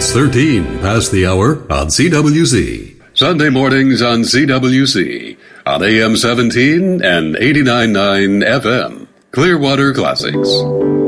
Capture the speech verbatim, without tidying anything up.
It's thirteen past the hour on C W Z. Sunday mornings on C W Z. On A M seventeen and eighty-nine point nine F M. Clearwater Classics.